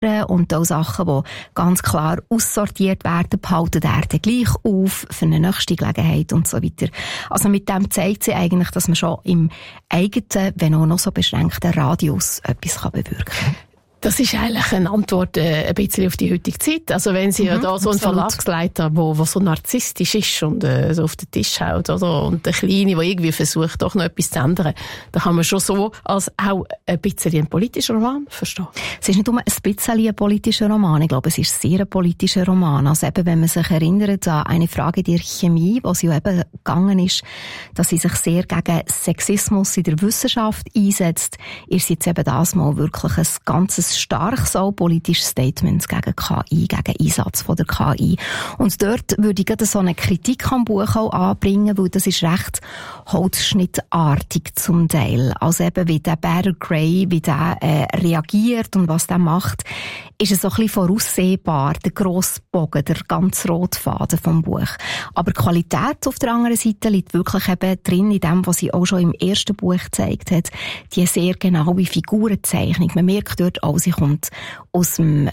und auch Sachen, die ganz klar aussortiert werden, behalten er dann gleich auf für eine nächste Gelegenheit und so weiter. Also mit dem zeigt sie eigentlich, dass man schon im eigenen, wenn auch noch so beschränkten Radius etwas bewirken kann. Das ist eigentlich eine Antwort ein bisschen auf die heutige Zeit. Also wenn Sie da so einen Verlagsleiter, der so narzisstisch ist und so auf den Tisch haut, oder? Und der Kleine, der irgendwie versucht, doch noch etwas zu ändern, dann kann man schon so als auch ein bisschen ein politischer Roman verstehen. Es ist nicht nur ein bisschen ein politischer Roman, ich glaube, es ist sehr ein politischer Roman. Also eben, wenn man sich erinnert an eine Frage der Chemie, wo sie ja eben gegangen ist, dass sie sich sehr gegen Sexismus in der Wissenschaft einsetzt, ist jetzt eben das mal wirklich ein ganzes starkes auch politisches Statement gegen KI, gegen Einsatz von der KI. Und dort würde ich gerade so eine Kritik am Buch auch anbringen, weil das ist recht holzschnittartig zum Teil. Also eben, wie der Bear Gray, wie der reagiert und was der macht, ist es so ein bisschen voraussehbar, der grosse Bogen, der ganz rote Faden vom Buch. Aber die Qualität auf der anderen Seite liegt wirklich eben drin in dem, was sie auch schon im ersten Buch gezeigt hat, die sehr genaue Figurenzeichnung. Man merkt dort auch, sie kommt aus dem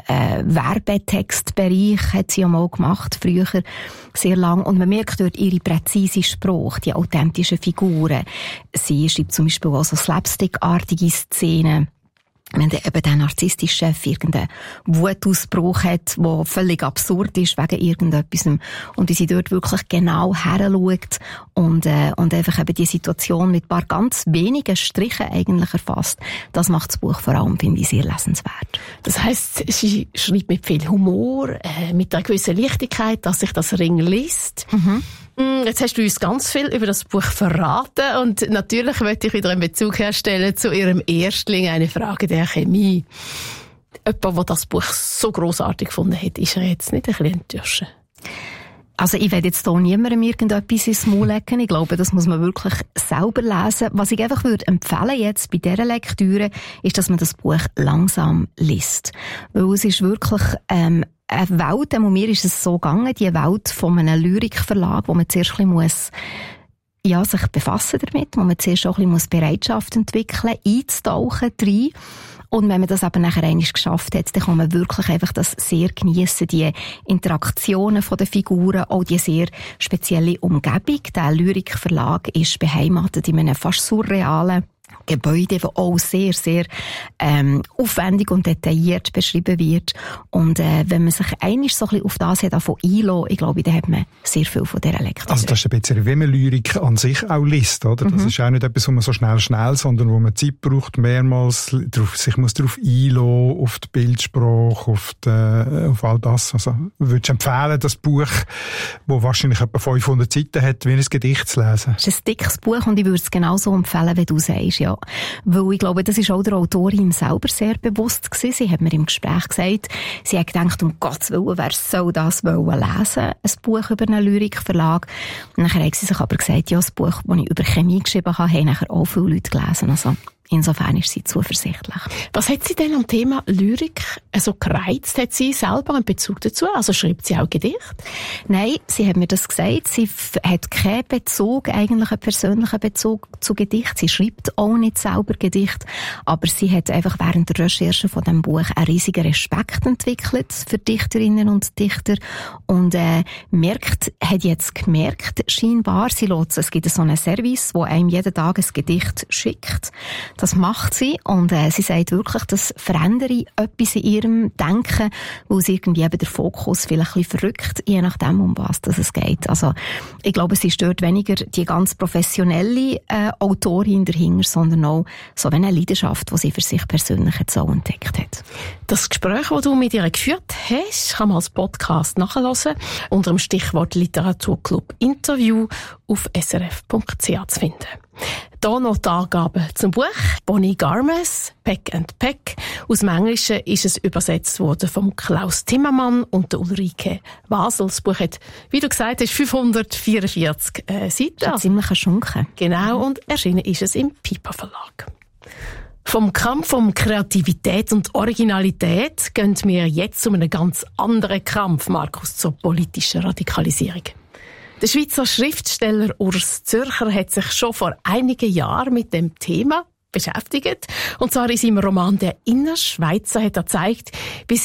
Werbetextbereich, hat sie ja mal gemacht, früher sehr lang. Und man merkt dort ihre präzise Sprache, die authentischen Figuren. Sie schreibt zum Beispiel auch so slapstickartige Szenen. Wenn dann eben der narzisstische Chef irgendeinen Wutausbruch hat, der völlig absurd ist wegen irgendetwas, und wie sie dort wirklich genau heranschaut und einfach eben die Situation mit ein paar ganz wenigen Strichen eigentlich erfasst, das macht das Buch vor allem, finde ich, sehr lesenswert. Das heisst, sie schreibt mit viel Humor, mit einer gewissen Leichtigkeit, dass sich das Ring liest. Mhm. Jetzt hast du uns ganz viel über das Buch verraten und natürlich möchte ich wieder einen Bezug herstellen zu ihrem Erstling, eine Frage der Chemie. Jemand, der das Buch so grossartig gefunden hat, ist er jetzt nicht ein bisschen enttäuscht? Also ich werde jetzt hier niemandem irgendetwas ins Maul legen. Ich glaube, das muss man wirklich selber lesen. Was ich einfach würde empfehlen jetzt bei dieser Lektüre, ist, dass man das Buch langsam liest. Weil es ist wirklich eine Welt, und mir ist es so gegangen, die Welt von einem Lyrikverlag, wo man zuerst ein bisschen sich befassen damit, wo man zuerst auch ein bisschen Bereitschaft entwickeln muss, einzutauchen rein. Und wenn man das aber nachher einmal geschafft hat, dann kann man wirklich einfach das sehr geniessen, die Interaktionen von den Figuren, auch die sehr spezielle Umgebung. Der Lyrikverlag ist beheimatet in einem fast surrealen Gebäude, das auch sehr, sehr aufwendig und detailliert beschrieben wird. Und wenn man sich einmal so ein bisschen auf das davon einlässt, ich glaube, dann hat man sehr viel von dieser Lektüre. Also das ist ein bisschen, wie man Lyrik an sich auch liest, oder? Das ist auch nicht etwas, wo man so schnell, sondern wo man Zeit braucht, mehrmals sich muss darauf einlassen, auf die Bildsprache, auf all das. Also würdest du empfehlen, das Buch, das wahrscheinlich etwa 500 Seiten hat, wie ein Gedicht zu lesen? Es ist ein dickes Buch und ich würde es genauso empfehlen, wie du sagst, ja. Weil ich glaube, das ist auch der Autorin selber sehr bewusst gewesen. Sie hat mir im Gespräch gesagt, sie hat gedacht, um Gottes Willen, wer soll das lesen? Ein Buch über einen Lyrikverlag. Und nachher hat sie sich aber gesagt, ja, das Buch, das ich über Chemie geschrieben habe, haben nachher auch viele Leute gelesen. Also insofern ist sie zuversichtlich. Was hat sie denn am Thema Lyrik so gereizt? Hat sie selber einen Bezug dazu? Also schreibt sie auch Gedichte? Nein, sie hat mir das gesagt. Sie hat keinen Bezug, eigentlich einen persönlichen Bezug zu Gedichten. Sie schreibt auch nicht selber Gedichte, aber sie hat einfach während der Recherche von diesem Buch einen riesigen Respekt entwickelt für Dichterinnen und Dichter und hat jetzt gemerkt, scheinbar, es gibt so einen Service, wo einem jeden Tag ein Gedicht schickt. Das macht sie und sie sagt wirklich, das verändere etwas in ihrem Denken, weil sie irgendwie eben der Fokus vielleicht ein bisschen verrückt, je nachdem, um was es geht. Also ich glaube, sie stört weniger die ganz professionelle Autorin dahinter, sondern auch so eine Leidenschaft, die sie für sich persönlich jetzt so entdeckt hat. Das Gespräch, das du mit ihr geführt hast, kann man als Podcast nachhören, unter dem Stichwort Literaturclub Interview auf srf.ch zu finden. Hier noch die Angaben zum Buch. Bonnie Garmes, Peck and Peck. Aus dem Englischen ist es übersetzt worden von Klaus Timmermann und der Ulrike Wasel. Das Buch hat, wie du gesagt hast, 544 Seiten. Das ist ziemlich ein Schunken. Genau, und erschienen ist es im Piper Verlag. Vom Kampf um Kreativität und Originalität gehen wir jetzt um einen ganz anderen Kampf, Markus, zur politischen Radikalisierung. Der Schweizer Schriftsteller Urs Zürcher hat sich schon vor einigen Jahren mit dem Thema beschäftigt. Und zwar in seinem Roman «Der Innerschweizer» hat er gezeigt, wie